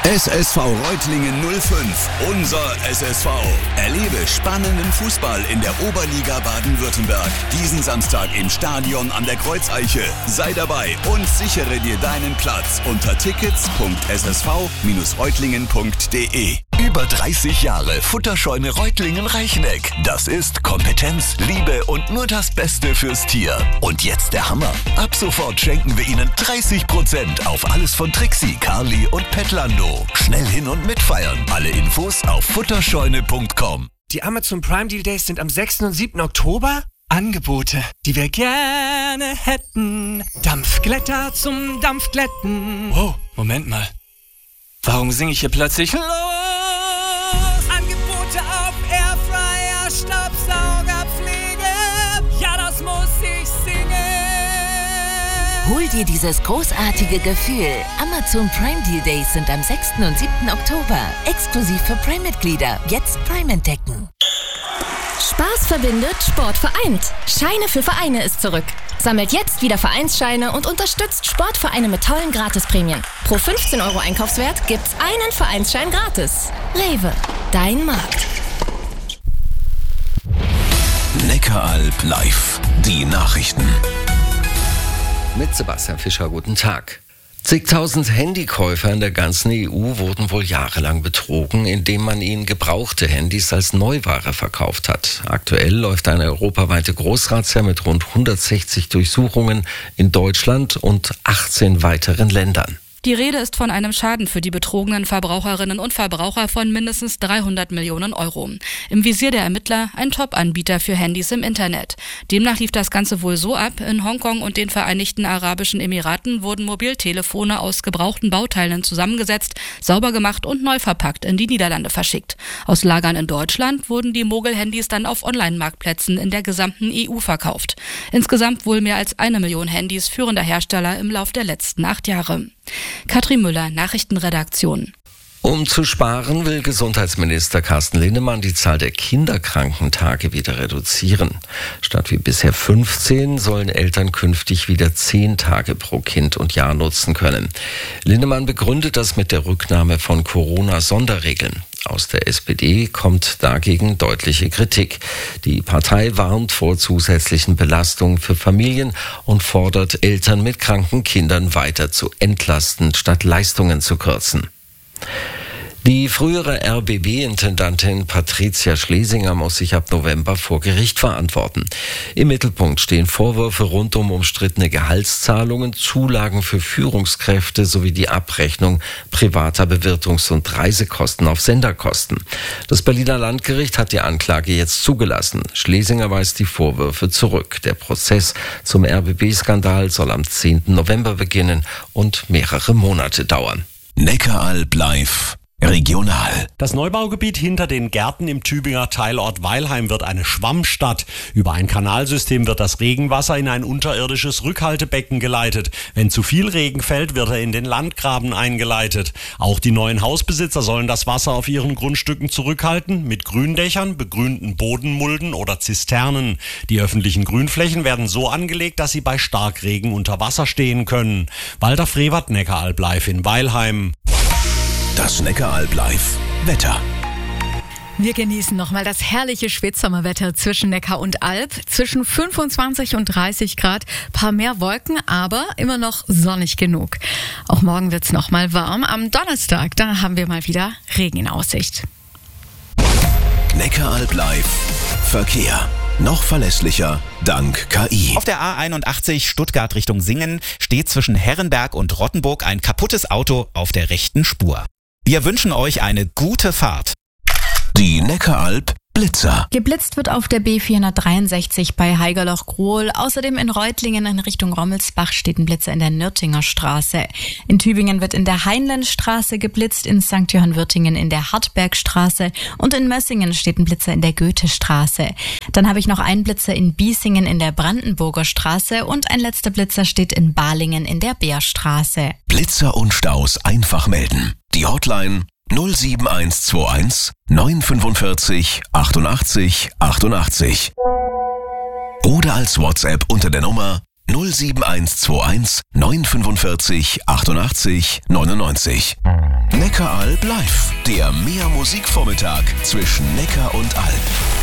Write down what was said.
SSV Reutlingen 05, unser SSV. Erlebe spannenden Fußball in der Oberliga Baden-Württemberg. Diesen Samstag im Stadion an der Kreuzeiche. Sei dabei und sichere dir deinen Platz unter tickets.ssv-reutlingen.de. Über 30 Jahre Futterscheune Reutlingen-Reicheneck. Das ist Kompetenz, Liebe und nur das Beste fürs Tier. Und jetzt der Hammer. Ab sofort schenken wir Ihnen 30% auf alles von Trixie, Carly und Petlando. Schnell hin und mitfeiern. Alle Infos auf futterscheune.com. Die Amazon Prime Deal Days sind am 6. und 7. Oktober. Angebote, die wir gerne hätten. Dampfglätter zum Dampfglätten. Oh, Moment mal. Warum singe ich hier plötzlich los? Angebote auf Airfryer, Staubsauger, Pflege. Ja, das muss ich singen. Hol dir dieses großartige Gefühl. Amazon Prime Deal Days sind am 6. und 7. Oktober. Exklusiv für Prime-Mitglieder. Jetzt Prime entdecken. Spaß verbindet, Sport vereint. Scheine für Vereine ist zurück. Sammelt jetzt wieder Vereinsscheine und unterstützt Sportvereine mit tollen Gratisprämien. Pro 15 € Einkaufswert gibt's einen Vereinsschein gratis. Rewe, dein Markt. Neckaralb live. Die Nachrichten. Mit Sebastian Fischer, guten Tag. Zigtausend Handykäufer in der ganzen EU wurden wohl jahrelang betrogen, indem man ihnen gebrauchte Handys als Neuware verkauft hat. Aktuell läuft eine europaweite Großrazzia mit rund 160 Durchsuchungen in Deutschland und 18 weiteren Ländern. Die Rede ist von einem Schaden für die betrogenen Verbraucherinnen und Verbraucher von mindestens 300 Millionen €. Im Visier der Ermittler ein Top-Anbieter für Handys im Internet. Demnach lief das Ganze wohl so ab: In Hongkong und den Vereinigten Arabischen Emiraten wurden Mobiltelefone aus gebrauchten Bauteilen zusammengesetzt, sauber gemacht und neu verpackt in die Niederlande verschickt. Aus Lagern in Deutschland wurden die Mogel-Handys dann auf Online-Marktplätzen in der gesamten EU verkauft. Insgesamt wohl mehr als 1 Million Handys führender Hersteller im Lauf der letzten 8 Jahre. Katrin Müller, Nachrichtenredaktion. Um zu sparen, will Gesundheitsminister Carsten Linnemann die Zahl der Kinderkrankentage wieder reduzieren. Statt wie bisher 15 sollen Eltern künftig wieder 10 Tage pro Kind und Jahr nutzen können. Linnemann begründet das mit der Rücknahme von Corona-Sonderregeln. Aus der SPD kommt dagegen deutliche Kritik. Die Partei warnt vor zusätzlichen Belastungen für Familien und fordert, Eltern mit kranken Kindern weiter zu entlasten, statt Leistungen zu kürzen. Die frühere RBB-Intendantin Patricia Schlesinger muss sich ab November vor Gericht verantworten. Im Mittelpunkt stehen Vorwürfe rund um umstrittene Gehaltszahlungen, Zulagen für Führungskräfte sowie die Abrechnung privater Bewirtungs- und Reisekosten auf Senderkosten. Das Berliner Landgericht hat die Anklage jetzt zugelassen. Schlesinger weist die Vorwürfe zurück. Der Prozess zum RBB-Skandal soll am 10. November beginnen und mehrere Monate dauern. Neckaralb live. Regional. Das Neubaugebiet hinter den Gärten im Tübinger Teilort Weilheim wird eine Schwammstadt. Über ein Kanalsystem wird das Regenwasser in ein unterirdisches Rückhaltebecken geleitet. Wenn zu viel Regen fällt, wird er in den Landgraben eingeleitet. Auch die neuen Hausbesitzer sollen das Wasser auf ihren Grundstücken zurückhalten, mit Gründächern, begrünten Bodenmulden oder Zisternen. Die öffentlichen Grünflächen werden so angelegt, dass sie bei Starkregen unter Wasser stehen können. Walter Frevert, Neckaralb live in Weilheim. Das Neckaralb live Wetter. Wir genießen nochmal das herrliche Spätsommerwetter zwischen Neckar und Alb. Zwischen 25 und 30 Grad, paar mehr Wolken, aber immer noch sonnig genug. Auch morgen wird's nochmal warm. Am Donnerstag, da haben wir mal wieder Regen in Aussicht. Neckaralb live Verkehr. Noch verlässlicher dank KI. Auf der A81 Stuttgart Richtung Singen steht zwischen Herrenberg und Rottenburg ein kaputtes Auto auf der rechten Spur. Wir wünschen euch eine gute Fahrt. Die Neckaralb Blitzer. Geblitzt wird auf der B463 bei Haigerloch-Grohl. Außerdem in Reutlingen in Richtung Rommelsbach steht ein Blitzer in der Nürtinger Straße. In Tübingen wird in der Heinlenstraße geblitzt, in St. Johann-Würtingen in der Hartbergstraße und in Mössingen steht ein Blitzer in der Goethestraße. Dann habe ich noch einen Blitzer in Biesingen in der Brandenburger Straße und ein letzter Blitzer steht in Balingen in der Beerstraße. Blitzer und Staus einfach melden. Die Hotline 07121 945 88 88. Oder als WhatsApp unter der Nummer 07121 945 88 99. Neckaralb live, der Mehr-Musik-Vormittag zwischen Neckar und Alb.